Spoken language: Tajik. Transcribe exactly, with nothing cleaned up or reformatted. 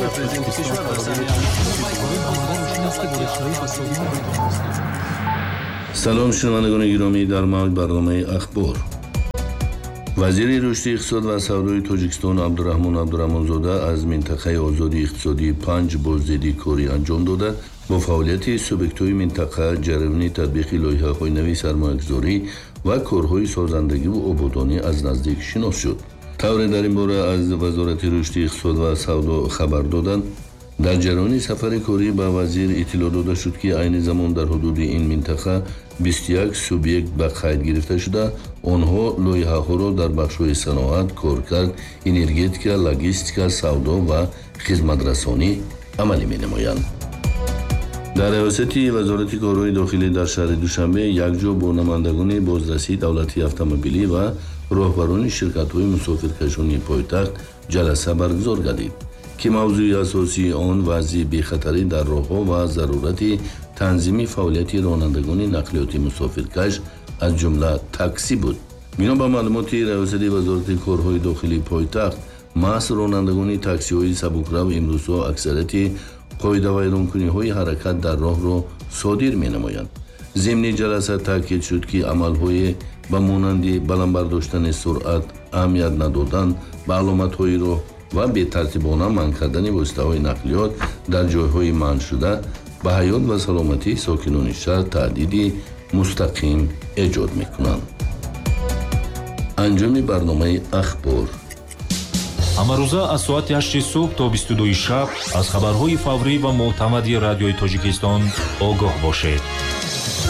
салом шунавандагони гиромӣ, дар мавҷ барномаи ахбор. вазири рушди иқтисод ва савдои Тоҷикистон Абдураҳмон Абдураҳмонзода аз минтақаи озодии иқтисодии панҷ боздиди корӣ анҷом дода, бо фаъолияти субъектҳои минтақа, ҷараёни татбиқи лоиҳаҳои нави сармоягузорӣ ва корҳои созандагиву ободонӣ аз наздик шинос шуд. тавре дар ин бора аз вазорати рушди иқтисод ва савдо хабар доданд. дар ҷараёни сафари корӣ ба вазир иттилоъ дода шуд, ки айни замон дар ҳудуди ин минтақа бисту як субъект ба қайд гирифта шуда, онҳо лоиҳаҳоро дар бахшҳои саноат, коркард, энергетика, логистика, савдо ва хизматрасонӣ амалӣ менамоянд. дар риёсати вазорати корҳои дохилӣ дар шаҳри Душанбе якҷо бо намояндагони бозрасии давлатии автомобилӣ ва роҳбарони ширкатҳои мусофиркашонии пойтахт ҷаласа баргузор гардид, ки мавзӯи асосии он вазъи бехатарӣ дар роҳҳо ва зарурати танзими фаъолияти ронандагони нақлиёти мусофиркаш аз ҷумла таксӣ буд. бино ба маълумоти риёсати вазорати корҳои дохилии пойтахт, маҳз ронандагони таксиҳои сабукрав имрӯзҳо аксарияти қоидавайронкуниҳои ҳаракат дар роҳро содир менамоянд. зимни ҷаласа таъкид шуд, ки амалҳое ба монанди баландбардоштани суръат, аҳамият надодан ба аломатҳои роҳ ва бетартибона манъ кардани воситаҳои нақлиёт дар ҷойҳои манъшуда ба ҳаёт ва саломатии сокинони шаҳр таҳдиди мустақим эҷод мекунанд. анҷоми барномаи ахбор. ҳамарӯза аз соати ҳашти субҳ то бисту дуи шаб аз хабарҳои фаврӣ ва мӯътамади радиои Тоҷикистон огоҳ бошед.